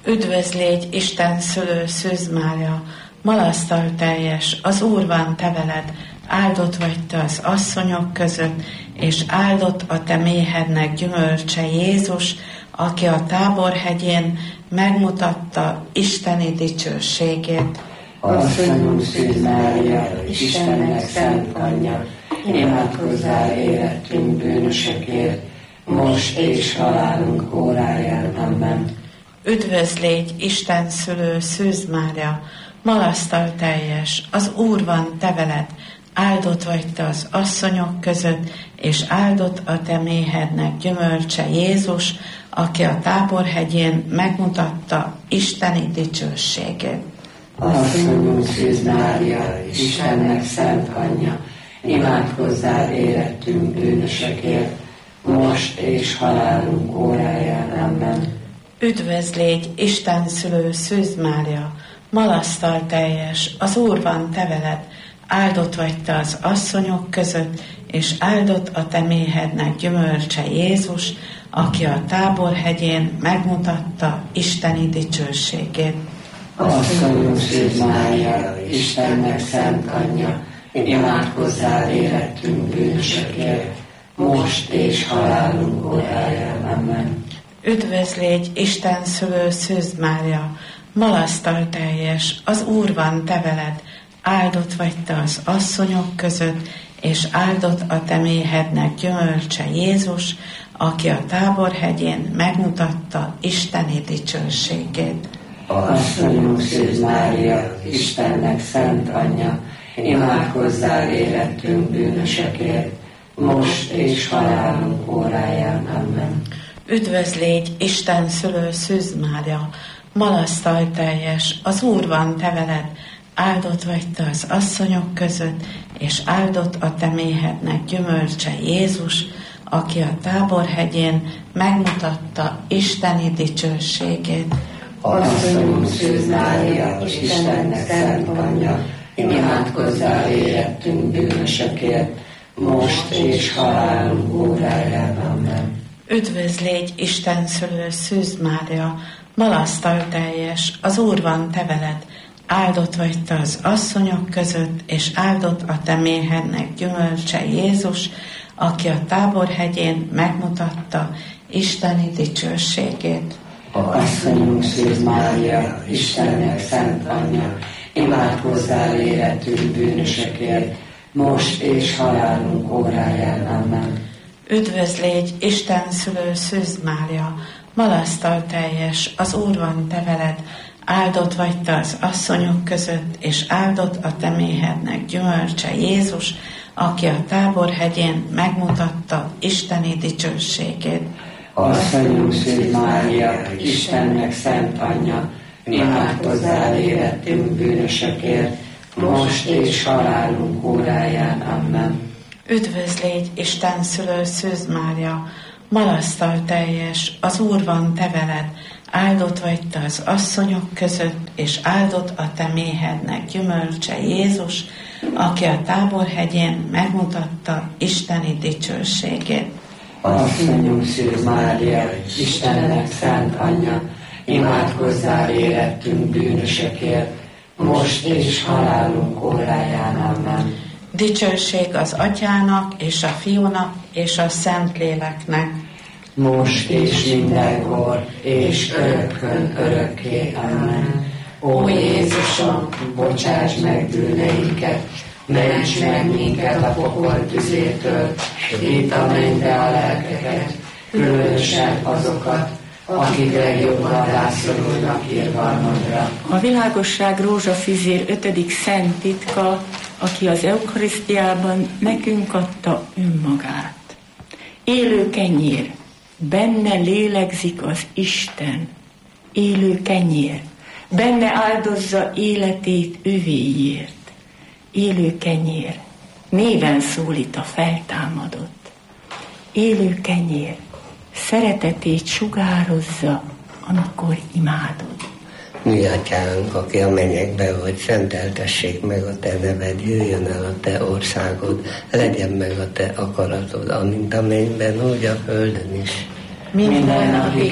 Üdvözlégy Isten szülő Szűz Mária, malasztal teljes, az Úr van te veled, áldott vagy te az asszonyok között, és áldott a te méhednek gyümölcse Jézus, aki a Táborhegyén megmutatta isteni dicsőségét. Asszonyunk Szűz Mária, Istennek szent anyja, imádkozzál érettünk bűnösökért, most és halálunk óráján. Amen. Üdvözlégy Isten szülő Szűz Mária, malasztal teljes, az Úr van te veled, áldott vagy te az asszonyok között, és áldott a te méhednek gyümölcse Jézus, aki a Táborhegyén megmutatta isteni dicsőségét. Asszonyunk Szűz Mária, Istennek szent anyja, imádkozzál érettünk bűnösökért, most és halálunk óráján. Amen. Üdvözlégy Isten szülő Szűz Mária, malasztal teljes, az Úr van te veled, áldott vagy te az asszonyok között, és áldott a te méhednek gyümölcse Jézus, aki a Táborhegyén megmutatta isteni dicsőségét. Asszonyunk Szűz Mária, Istennek szent anyja, imádkozzál érettünk bűnösökért, most és halálunk óráján. Amen. Üdvözlégy Isten szülő Szűz Mária, malasztal teljes, az Úr van te veled, áldott vagy te az asszonyok között, és áldott a te méhednek gyümölcse Jézus, aki a Táborhegyén megmutatta isteni dicsőségét. Asszonyunk Szűz Mária, Istennek szent anyja, imádkozzál érettünk bűnösökért, most és halálunk óráján. Amen. Üdvözlégy Isten szülő Szűz Mária, malasztal teljes, az Úr van te veled, áldott vagy te az asszonyok között, és áldott a te méhednek gyümölcse Jézus, aki a Táborhegyén megmutatta isteni dicsőségét. Asszonyunk Szűz Mária, Istennek szent anyja, imádkozzál érettünk bűnösökért, most és halálunk óráján. Amen. Üdvözlégy Isten szülő Szűz Mária, malasztal teljes, az Úr van te veled, áldott vagy te az asszonyok között, és áldott a te méhednek gyümölcse Jézus, aki a Táborhegyén megmutatta isteni dicsőségét. Asszonyunk Szűz Mária, Istennek szent anyja, imádkozzál érettünk bűnösökért, most és halálunk óráján. Amen. Üdvözlégy Isten szülő Szűz Mária, malasztal teljes, az Úr van te veled, áldott vagy te az asszonyok között, és áldott a te méhednek gyümölcse Jézus, aki a Táborhegyén megmutatta isteni dicsőségét. Asszonyunk Szűz Mária, Istennek szent anyja, imádkozzál érettünk bűnösökért, most és halálunk óráján. Amen. Üdvözlégy Isten szülő Szűz Mária, malasztal teljes, az Úr van te veled, áldott vagy te az asszonyok között, és áldott a te méhednek gyümölcse Jézus, aki a Táborhegyén megmutatta isteni dicsőségét. Asszonyunk Szűz Mária, Istennek szent anyja, imádkozzál érettünk bűnösökért, most és halálunk óráján. Amen. Dicsőség az Atyának, és a Fiúnak, és a Szentléleknek. Most és mindenkor, és örökkön örökké. Amen. Ó Jézusom, bocsáss meg bűneinket, ments meg minket a pokol tüzétől, vidd a mennybe a lelkeket, különösen azokat, akik legjobban rászorulnak irgalmadra. A világosság rózsafüzér 5. szent titka, aki az eukarisztiában nekünk adta önmagát. Élő kenyér, benne lélegzik az Isten. Élő kenyér, benne áldozza életét övéért. Élő kenyér, néven szólít a feltámadott. Élő kenyér, szeretetét sugározza, amikor imádod. Mi atyánk, aki a mennyekben vagy, szenteltessék meg a te neved, jöjjön el a te országod, legyen meg a te akaratod, amint a mennyben, úgy a földön is. Minden napi